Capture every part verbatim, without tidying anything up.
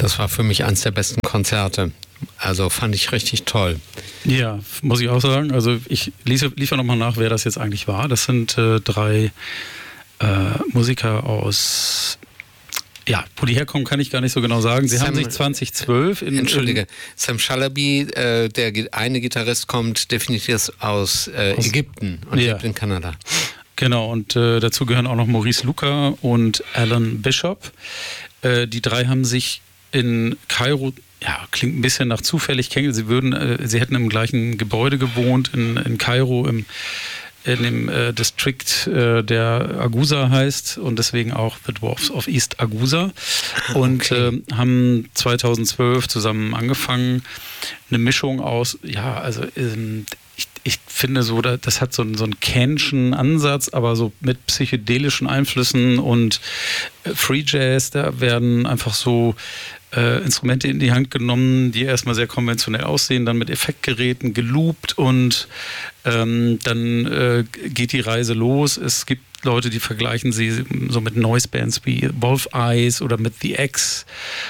das war für mich eines der besten Konzerte. Also fand ich richtig toll. Ja, muss ich auch sagen. Also ich liefere, liefere nochmal nach, wer das jetzt eigentlich war. Das sind äh, drei äh, Musiker aus... Ja, wo die herkommen, kann ich gar nicht so genau sagen. Sie Sam, haben sich zwanzig zwölf in... Entschuldige, in, Sam Shalaby, äh, der eine Gitarrist, kommt definitiv aus, äh, aus Ägypten und ja. lebt in Kanada. Genau, und äh, dazu gehören auch noch Maurice Luca und Alan Bishop. Äh, die drei haben sich in Kairo, ja, klingt ein bisschen nach zufällig, sie würden, äh, sie hätten im gleichen Gebäude gewohnt in, in Kairo, im in dem äh, District, äh, der Agusa heißt und deswegen auch The Dwarfs of East Agusa. Und okay. äh, haben zweitausendzwölf zusammen angefangen. Eine Mischung aus, ja, also ähm, ich, ich finde so, das hat so einen, so einen Canschen Ansatz, aber so mit psychedelischen Einflüssen und äh, Free Jazz, da werden einfach so Äh, Instrumente in die Hand genommen, die erstmal sehr konventionell aussehen, dann mit Effektgeräten geloopt und ähm, dann äh, geht die Reise los. Es gibt Leute, die vergleichen sie so mit Noise-Bands wie Wolf Eyes oder mit The X.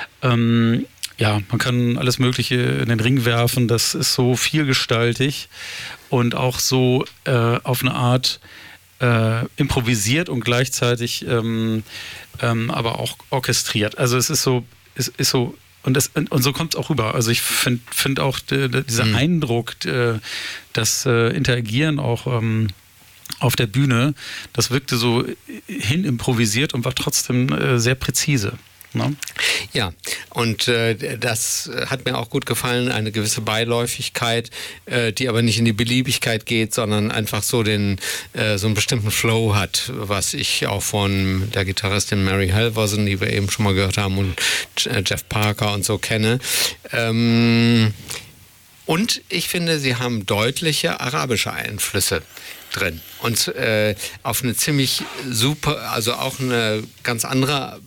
Ähm, ja, man kann alles Mögliche in den Ring werfen. Das ist so vielgestaltig und auch so äh, auf eine Art äh, improvisiert und gleichzeitig ähm, ähm, aber auch orchestriert. Also es ist so Ist, ist so, und, das, und so kommt es auch rüber. Also ich finde find auch de, de, dieser mhm. Eindruck, de, das äh, Interagieren auch ähm, auf der Bühne, das wirkte so hin improvisiert und war trotzdem äh, sehr präzise. Ne? Ja, und äh, das hat mir auch gut gefallen, eine gewisse Beiläufigkeit, äh, die aber nicht in die Beliebigkeit geht, sondern einfach so den äh, so einen bestimmten Flow hat, was ich auch von der Gitarristin Mary Halvorsen, die wir eben schon mal gehört haben, und äh, Jeff Parker und so kenne. Ähm, und ich finde, sie haben deutliche arabische Einflüsse drin und äh, auf eine ziemlich super, also auch eine ganz andere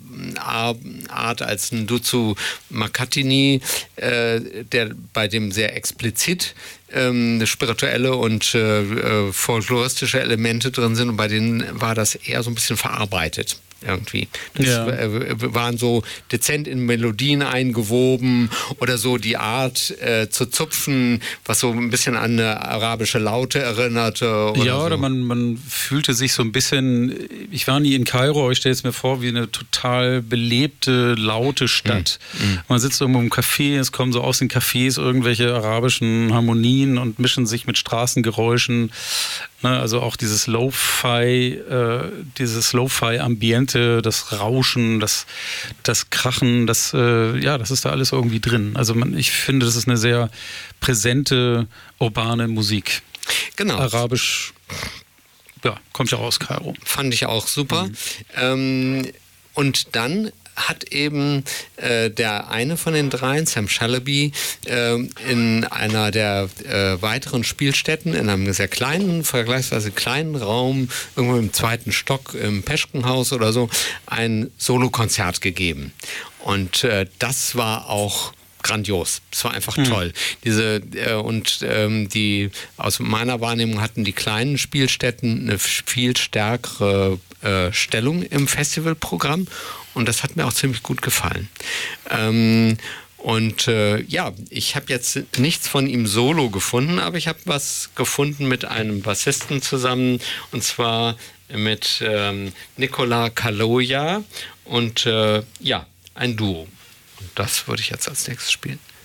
Art als ein Duzu Makatini, äh, der bei dem sehr explizit ähm, spirituelle und äh, folkloristische Elemente drin sind und bei denen war das eher so ein bisschen verarbeitet. Irgendwie. Das ja. äh, waren so dezent in Melodien eingewoben oder so die Art äh, zu zupfen, was so ein bisschen an eine arabische Laute erinnerte. Oder ja, so. oder man, man fühlte sich so ein bisschen, ich war nie in Kairo, aber ich stelle es mir vor, wie eine total belebte, laute Stadt. Mhm. Man sitzt irgendwo im Café, es kommen so aus den Cafés irgendwelche arabischen Harmonien und mischen sich mit Straßengeräuschen. Ne, also auch dieses Lo-Fi, äh, dieses Lo-Fi-Ambiente, das Rauschen, das, das Krachen, das, äh, ja, das ist da alles irgendwie drin. Also man, ich finde, das ist eine sehr präsente, urbane Musik. Genau. Arabisch, ja, kommt ja aus Kairo. Fand ich auch super. Mhm. Ähm, und dann hat eben äh, der eine von den dreien, Sam Shalaby, äh, in einer der äh, weiteren Spielstätten, in einem sehr kleinen, vergleichsweise kleinen Raum, irgendwo im zweiten Stock im Peschkenhaus oder so, ein Solokonzert gegeben. Und äh, das war auch grandios. Es war einfach mhm. toll. Diese äh, und ähm, die aus meiner Wahrnehmung hatten die kleinen Spielstätten eine viel stärkere äh, Stellung im Festivalprogramm und das hat mir auch ziemlich gut gefallen. Ähm, und äh, ja, ich habe jetzt nichts von ihm solo gefunden, aber ich habe was gefunden mit einem Bassisten zusammen und zwar mit ähm, Nicola Kaloya und äh, ja, ein Duo. Und das würde ich jetzt als nächstes spielen.